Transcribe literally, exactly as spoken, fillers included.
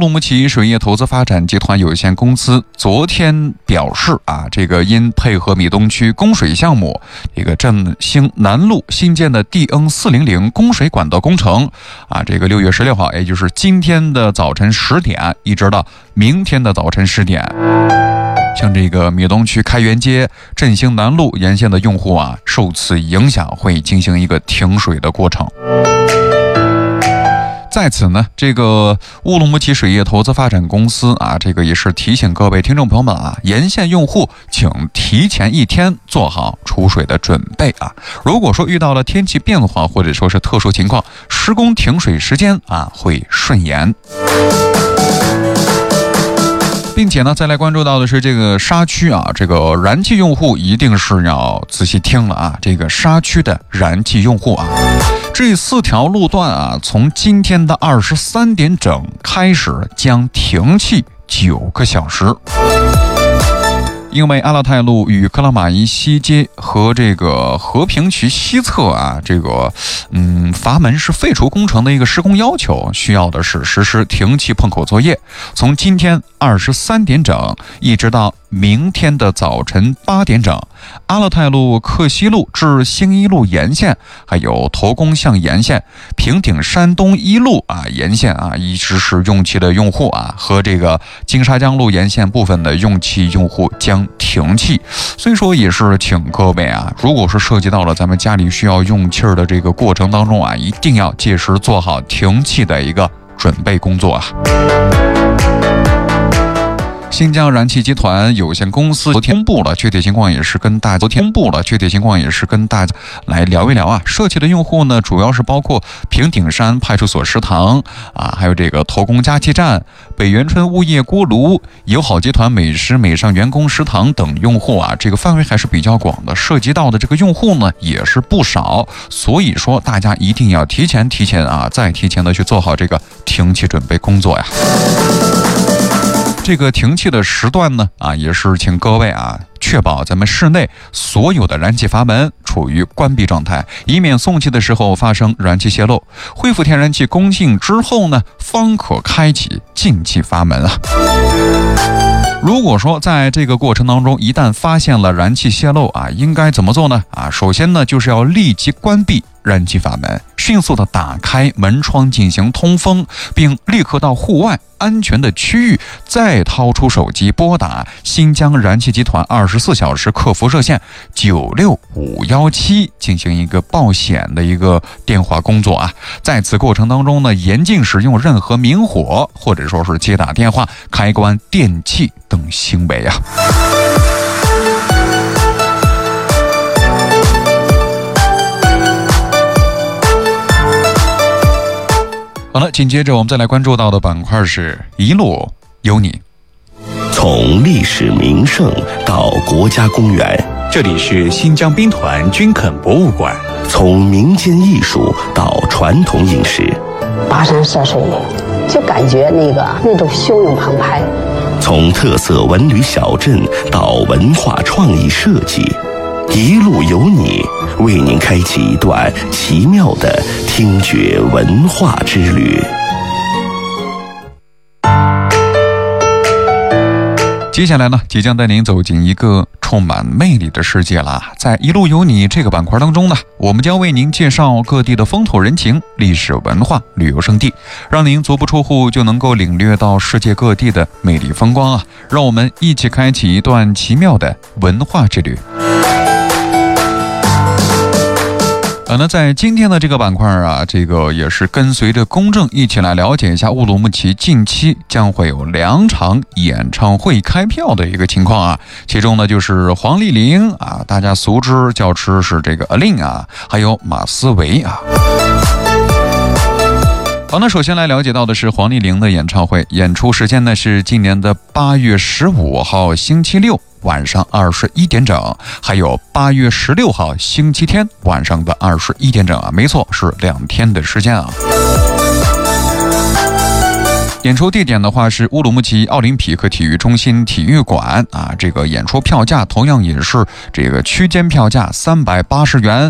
鲁木齐水业投资发展集团有限公司昨天表示啊，这个因配合米东区供水项目这个振兴南路新建的 D N 四零零供水管道工程啊，这个六月十六号，也就是今天的早晨十点，一直到明天的早晨十点，像这个米东区开元街、振兴南路沿线的用户啊，受此影响会进行一个停水的过程。在此呢，这个乌鲁木齐水业投资发展公司啊，这个也是提醒各位听众朋友们啊，沿线用户请提前一天做好储水的准备啊。如果说遇到了天气变化或者说是特殊情况，施工停水时间啊会顺延。并且呢，再来关注到的是这个沙区啊，这个燃气用户一定是要仔细听了啊，这个沙区的燃气用户啊，这四条路段啊，从今天的二十三点整开始将停气九个小时。因为阿勒泰路与克拉玛依西街和这个和平区西侧啊，这个嗯阀门是废除工程的一个施工要求，需要的是实施停气碰口作业，从今天二十三点整一直到明天的早晨八点整，阿勒泰路克西路至兴一路沿线，还有头宫巷沿线、平顶山东一路啊沿线啊，一直是用气的用户啊，和这个金沙江路沿线部分的用气用户将停气。所以说也是请各位啊，如果是涉及到了咱们家里需要用气儿的这个过程当中啊，一定要届时做好停气的一个准备工作啊。新疆燃气集团有限公司昨天公布了具体情况，也是跟大家昨天公布了具体情况，也是跟大家来聊一聊啊。涉及的用户呢，主要是包括平顶山派出所食堂啊，还有这个头宫加气站、北元春物业锅炉、友好集团美食美上员工食堂等用户啊，这个范围还是比较广的，涉及到的这个用户呢也是不少。所以说大家一定要提前提前啊，再提前的去做好这个停气准备工作呀。这个停气的时段呢，啊，也是请各位啊，确保咱们室内所有的燃气阀门处于关闭状态，以免送气的时候发生燃气泄漏。恢复天然气供应之后呢，方可开启进气阀门啊。如果说在这个过程当中一旦发现了燃气泄漏啊，应该怎么做呢？啊，首先呢，就是要立即关闭燃气阀门，迅速的打开门窗进行通风，并立刻到户外安全的区域，再掏出手机拨打新疆燃气集团二十四小时客服热线九六五一七进行一个报险的一个电话工作啊。在此过程当中呢，严禁使用任何明火或者说是接打电话、开关电器等行为啊。好了，紧接着我们再来关注到的板块是一路有你。 从历史名胜到国家公园， 这里是新疆兵团军垦博物馆。 从民间艺术到传统饮食， 跋山涉水，就感觉那个那种汹涌澎湃。 从特色文旅小镇到文化创意设计，一路有你，为您开启一段奇妙的听觉文化之旅。 接下来呢，即将带您走进一个充满魅力的世界了。在一路有你这个板块当中呢，我们将为您介绍各地的风土人情、历史文化、旅游胜地，让您足不出户就能够领略到世界各地的美丽风光啊！让我们一起开启一段奇妙的文化之旅。呃，那在今天的这个板块啊，这个也是跟随着公正一起来了解一下乌鲁木齐近期将会有两场演唱会开票的一个情况啊。其中呢就是黄丽玲啊，大家俗知叫吃是这个 Alin 啊，还有马思唯啊。好，那首先来了解到的是黄丽玲的演唱会，演出时间呢是今年的八月十五号星期六晚上二十一点整，还有八月十六号星期天晚上的二十一点整啊，没错，是两天的时间啊。演出地点的话是乌鲁木齐奥林匹克体育中心体育馆啊，这个演出票价同样也是这个区间票价三百八十元，